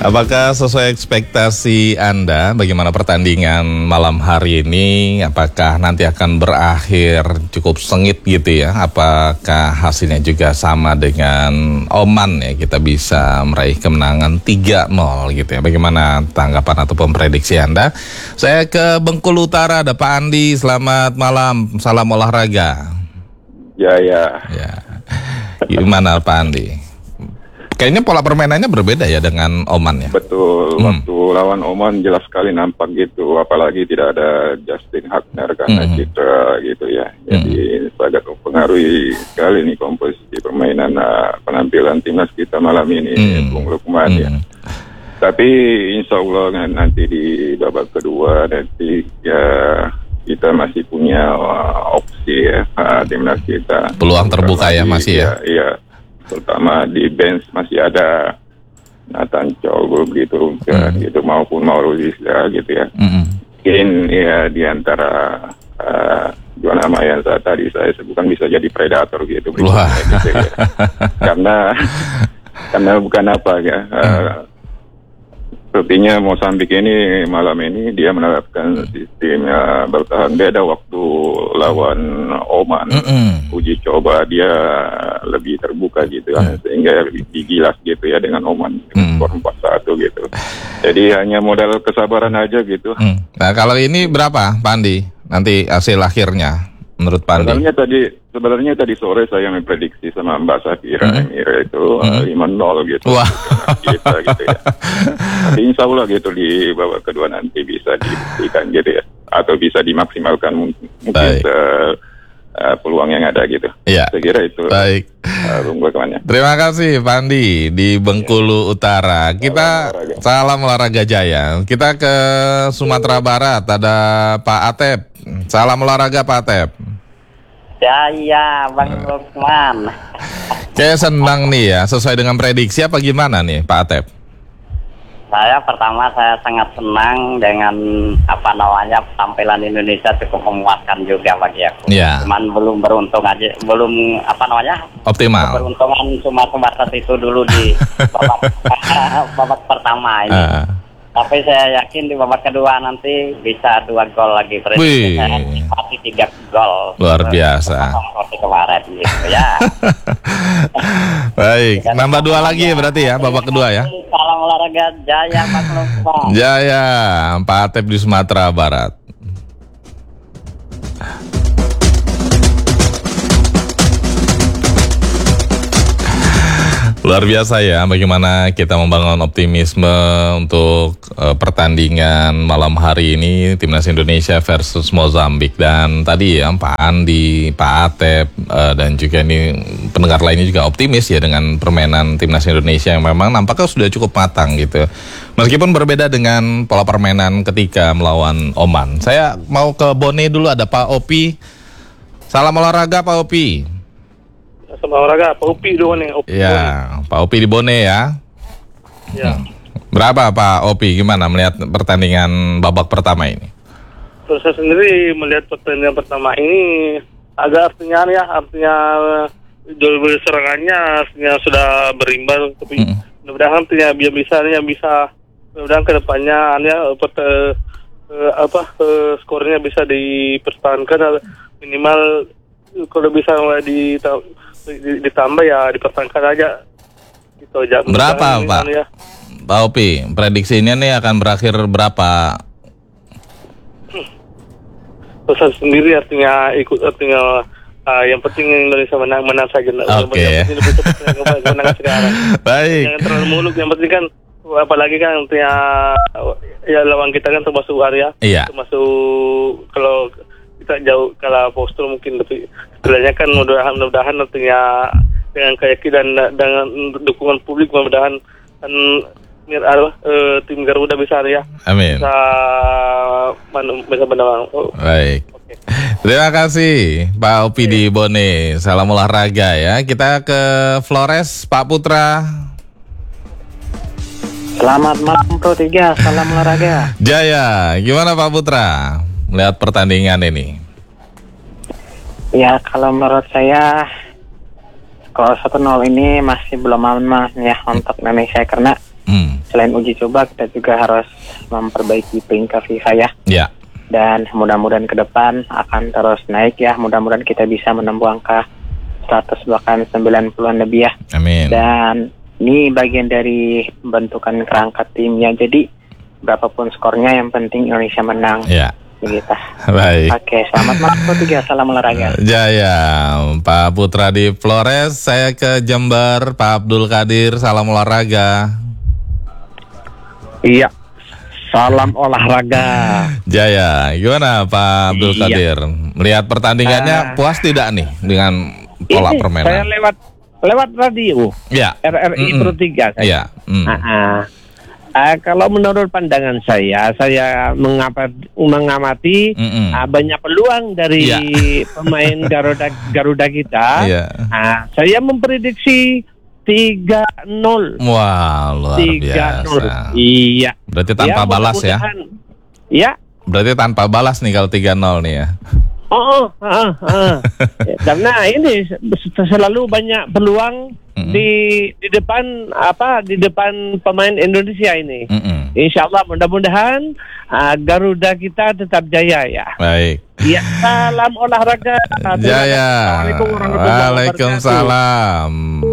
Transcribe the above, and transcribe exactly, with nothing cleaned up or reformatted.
Apakah sesuai ekspektasi Anda? Bagaimana pertandingan malam hari ini? Apakah nanti akan berakhir cukup sengit gitu ya? Apakah hasilnya juga sama dengan Oman ya? Kita bisa meraih kemenangan tiga nol gitu ya? Bagaimana tanggapan ataupun prediksi Anda? Saya ke Bengkulu Utara, ada Pak Andi. Selamat malam, salam olahraga. Ya, ya. Ya. Gimana Pak Andi? Kayaknya pola permainannya berbeda ya dengan Oman ya? Betul, hmm. waktu lawan Oman jelas sekali nampak gitu, apalagi tidak ada Justin Hagner karena hmm. cedera gitu ya. Jadi hmm. sangat mempengaruhi sekali nih komposisi permainan uh, penampilan timnas kita malam ini, hmm. Bung Lukman hmm. ya. Tapi insya Allah nanti di babak kedua nanti ya kita masih punya uh, opsi ya, uh, timnas kita. Peluang terbuka ya masih ya? Iya. Terutama di bench masih ada Nathan Chow gitu, mm. gitu maupun Mauritius ya, gitu ya. Mm-hmm. Mungkin ya di antara uh, dua nama yang tadi saya sebutkan bisa jadi predator gitu, gitu ya. karena karena bukan apa ya. Uh, Sepertinya Mozambik ini malam ini dia menerapkan sistem uh, bertahan beda waktu lawan Oman. Mm-hmm. Uji coba dia lebih terbuka gitu mm. sehingga lebih digilas gitu ya dengan Oman mm. skor empat satu gitu. Jadi hanya modal kesabaran aja gitu. Mm. Nah kalau ini berapa Pak Andi nanti hasil akhirnya menurut Pak Andi? Sebenarnya tadi sebenarnya tadi sore saya memprediksi sama Mbak Safira mm. Emira itu mm. lima nol gitu. Wah. Kita gitu ya. Tapi insya Allah gitu di babak kedua nanti bisa dibuktikan gitu ya, atau bisa dimaksimalkan mungkin uh, uh, peluang yang ada gitu. Ya. Saya kira itu. Baik. Uh, Terima kasih Pak Andi di Bengkulu ya. Utara. Kita salam olahraga. salam olahraga Jaya. Kita ke Sumatera Barat, ada Pak Atep. Salam olahraga Pak Atep. Jaya, Bang Lukman. Saya senang nih ya, sesuai dengan prediksi apa gimana nih Pak Atep? Saya pertama saya sangat senang dengan apa namanya tampilan Indonesia cukup memuaskan juga bagi aku. Ya. Cuman belum beruntung aja, belum apa namanya? Optimal. Beruntungan cuma sebatas itu dulu di babak, babak pertama ini. Uh. Tapi saya yakin di babak kedua nanti bisa dua gol lagi. Prediksi saya pasti tiga gol. Luar biasa. Seperti kemarin gitu ya. Baik, nambah dua lagi ya berarti ya babak kedua ya. Salam olahraga Jaya Pak Lukman. Jaya, Pak Atep di Sumatera Barat. Luar biasa ya, bagaimana kita membangun optimisme untuk uh, pertandingan malam hari ini Timnas Indonesia versus Mozambik. Dan tadi ya Pak Andi, Pak Atep, uh, dan juga ini pendengar lainnya juga optimis ya dengan permainan Timnas Indonesia yang memang nampaknya sudah cukup matang gitu. Meskipun berbeda dengan pola permainan ketika melawan Oman. Saya mau ke Bone dulu, ada Pak Opi. Salam olahraga Pak Opi. Sama olahraga, Pak Opi dulu nih. Opi ya, Bone. Pak Opi di Bone ya. Ya. Hmm. Berapa Pak Opi, gimana melihat pertandingan babak pertama ini? Terus saya sendiri melihat pertandingan pertama ini agak artinya ya, artinya jual beli serangannya artinya sudah berimbang, tapi hmm. mudah-mudahan artinya biar bisa, ya bisa, mudah-mudahan kedepannya ya perte, uh, apa uh, skornya bisa dipertahankan minimal kalau bisa di ditambah ya dipertahankan aja gitu aja. Berapa Pak? Ya. Pak Opi, prediksinya nih akan berakhir berapa? Pesan sendiri artinya ikut artinya uh, yang penting Indonesia menang menang saja. Oke. Okay. Menang sekarang. Baik. Jangan terlalu muluk, yang penting kan apalagi kan artinya ya lawan kita kan termasuk Arya. Iya. Termasuk kalau kita jauh kalah postur mungkin, tapi sebenarnya kan mudah-mudahan mudah-mudahan nantinya dengan keyakinan dan dengan dukungan publik mudah-mudahan kan uh, tim Garuda bisa ya. Amin. Bisa bisa menang. Oh. Baik. Okay. Terima kasih Pak Opi okay. di Bone. Salam olahraga ya. Kita ke Flores, Pak Putra. Selamat malam Pro tiga, salam olahraga. Jaya, gimana Pak Putra melihat pertandingan ini? Ya, kalau menurut saya skor satu nol ini masih belum aman ya untuk Indonesia, karena hmm. selain uji coba kita juga harus memperbaiki peringkat FIFA ya. Ya. Dan mudah-mudahan ke depan akan terus naik ya. Mudah-mudahan kita bisa menembus angka seratus bahkan sembilan puluhan lebih ya. Amin. Dan ini bagian dari pembentukan kerangka timnya. Jadi berapapun skornya yang penting Indonesia menang. Ya. Begitu. Baik. Oke, selamat malam Pro tiga. Salam olahraga. Jaya, Pak Putra di Flores. Saya ke Jember, Pak Abdul Qadir. Salam olahraga. Iya. Salam olahraga. Jaya, gimana Pak Abdul Qadir? Iya. Melihat pertandingannya uh, puas tidak nih dengan pola ini permainan? Saya lewat lewat radio. Ya. R R I mm-mm. Pro tiga. Iya. Mm. Uh, uh, uh, kalau menurut pandangan saya, saya mengamati, mengamati uh, banyak peluang dari ya. pemain Garuda Garuda kita. Ya. Uh, saya memprediksi tiga nol. Wah, luar tiga nol. biasa. Iya. Berarti tanpa ya, balas ya? Iya. Berarti tanpa balas nih kalau tiga nol nih ya? Oh, oh uh, uh. Karena ini selalu banyak peluang mm-hmm. di di depan apa di depan pemain Indonesia ini. Mm-hmm. Insya Allah mudah-mudahan uh, Garuda kita tetap jaya ya. Baik. Ya, salam olahraga. Jaya. Waalaikumsalam.